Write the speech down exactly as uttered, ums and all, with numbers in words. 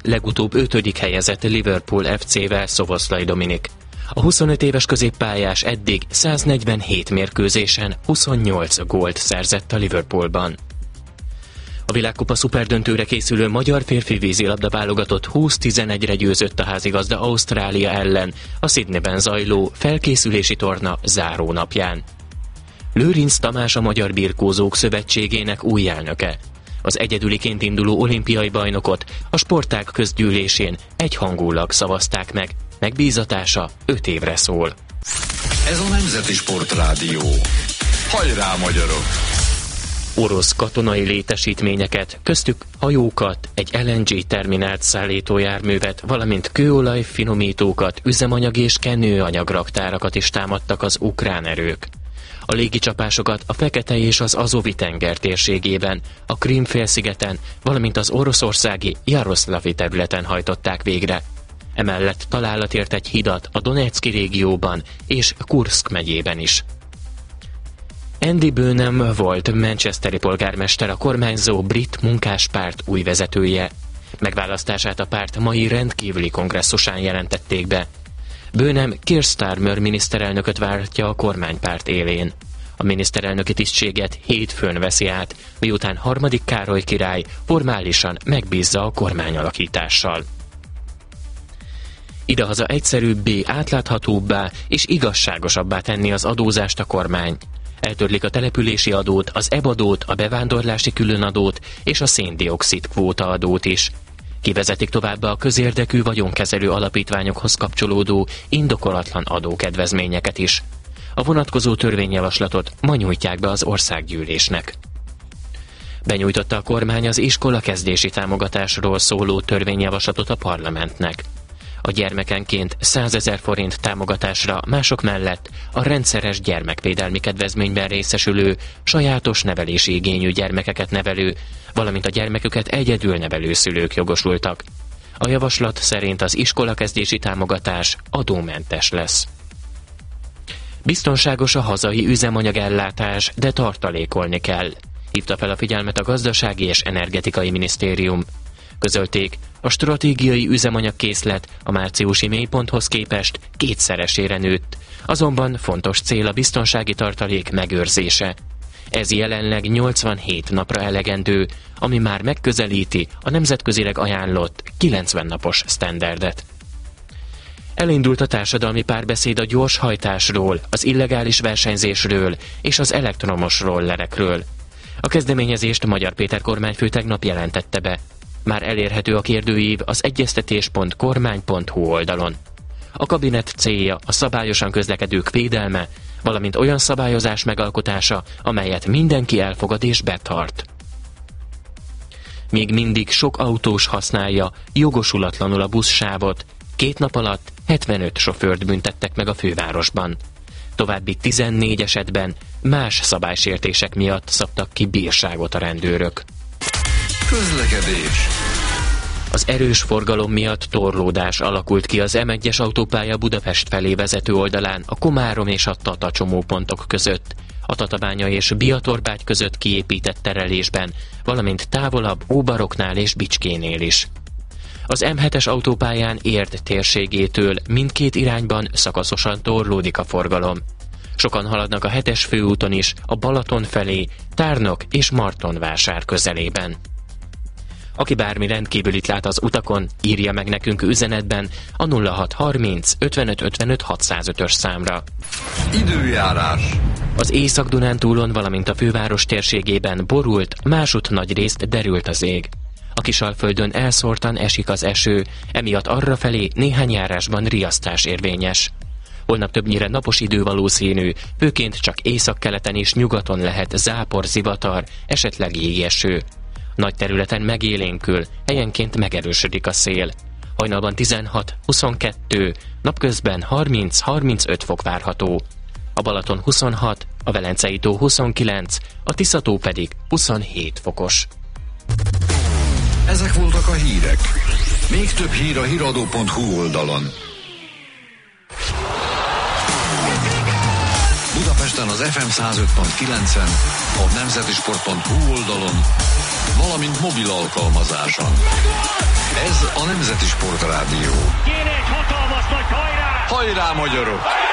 legutóbb ötödik helyezett Liverpool ef cével Szoboszlai Dominik. A huszonöt éves középpályás eddig száznegyvenhét mérkőzésen huszonnyolc gólt szerzett a Liverpoolban. A világkupa szuperdöntőre készülő magyar férfi vízilabda válogatott húsz tizenegyre győzött a házigazda Ausztrália ellen a Sydneyben zajló felkészülési torna zárónapján. Lőrinc Tamás a Magyar Birkózók Szövetségének új elnöke. Az egyedüliként induló olimpiai bajnokot a sportág közgyűlésén egyhangulag szavazták meg, megbízatása öt évre szól. Ez a Nemzeti Sportrádió. Hajrá, magyarok! Orosz katonai létesítményeket, köztük hajókat, egy el en gé terminált szállító járművet, valamint kőolaj finomítókat, üzemanyag és kenőanyag raktárakat is támadtak az ukrán erők. A légicsapásokat a Fekete és az Azovi tenger térségében, a Krím-félszigeten, valamint az oroszországi Jaroszlavi területen hajtották végre. Emellett találat ért egy hidat a Donetszki régióban és Kurszk megyében is. Andy Burnham volt manchesteri polgármester, a kormányzó brit munkáspárt új vezetője. Megválasztását a párt mai rendkívüli kongresszusán jelentették be. Burnham Keir Starmer miniszterelnököt váltja a kormánypárt élén. A miniszterelnöki tisztséget hétfőn veszi át, miután harmadik Károly király formálisan megbízza a kormányalakítással. Idehaza egyszerűbbé, átláthatóbbá és igazságosabbá tenni az adózást a kormány. Eltörlik a települési adót, az é bé adót, a bevándorlási különadót és a széndioxid kvóta adót is. Kivezetik továbbá a közérdekű vagyonkezelő alapítványokhoz kapcsolódó indokolatlan adókedvezményeket is. A vonatkozó törvényjavaslatot ma nyújtják be az országgyűlésnek. Benyújtotta a kormány az iskola kezdési támogatásról szóló törvényjavaslatot a parlamentnek. A gyermekenként százezer forint támogatásra mások mellett a rendszeres gyermekvédelmi kedvezményben részesülő, sajátos nevelési igényű gyermekeket nevelő, valamint a gyermeküket egyedül nevelő szülők jogosultak. A javaslat szerint az iskolakezdési támogatás adómentes lesz. Biztonságos a hazai üzemanyagellátás, de tartalékolni kell, hívta fel a figyelmet a Gazdasági és Energetikai Minisztérium. Közölték, a stratégiai üzemanyagkészlet a márciusi mélyponthoz képest kétszeresére nőtt, azonban fontos cél a biztonsági tartalék megőrzése. Ez jelenleg nyolcvanhét napra elegendő, ami már megközelíti a nemzetközileg ajánlott kilencven napos sztenderdet. Elindult a társadalmi párbeszéd a gyors hajtásról, az illegális versenyzésről és az elektromos rollerekről. A kezdeményezést Magyar Péter kormányfő tegnap jelentette be. Már elérhető a kérdőív az egyeztetés pont kormány pont hu oldalon. A kabinet célja a szabályosan közlekedők védelme, valamint olyan szabályozás megalkotása, amelyet mindenki elfogad és betart. Még mindig sok autós használja jogosulatlanul a buszsávot. Két nap alatt hetvenöt sofőrt büntettek meg a fővárosban. További tizennégy esetben más szabálysértések miatt szabtak ki bírságot a rendőrök. Közlekedés. Az erős forgalom miatt torlódás alakult ki az em egyes autópálya Budapest felé vezető oldalán a Komárom és a Tata csomópontok között, a Tatabánya és Biatorbágy között kiépített terelésben, valamint távolabb Óbaroknál és Bicskénél is. Az em hetes autópályán Érd térségétől mindkét irányban szakaszosan torlódik a forgalom. Sokan haladnak a hetes főúton is, a Balaton felé, Tárnok és Martonvásár közelében. Aki bármi rendkívülit lát az utakon, írja meg nekünk üzenetben a nulla hat harminc ötvenöt ötvenöt hatszázötös számra. Időjárás. Az Észak-Dunántúlon, valamint a főváros térségében borult, másutt nagyrészt derült az ég. A Kisalföldön elszórtan esik az eső, emiatt arrafelé néhány járásban riasztás érvényes. Holnap többnyire napos idő valószínű, főként csak északkeleten és nyugaton lehet zápor, zivatar, esetleg jégeső. Nagy területen megélénkül, helyenként megerősödik a szél. Hajnalban tizenhat huszonkettő, napközben harminc harmincöt fok várható. A Balaton huszonhat, a Velencei tó huszonkilenc, a Tisza-tó pedig huszonhét fokos. Ezek voltak a hírek. Még több hír a híradó pont hu oldalon. Budapest Budapesten az ef em száz öt pont kilencen, a nemzetisport pont hu oldalon, valamint mobil alkalmazáson. Ez a Nemzeti Sport Rádió. Kéne egy hatalmas nagy hajrá! Hajrá, magyarok!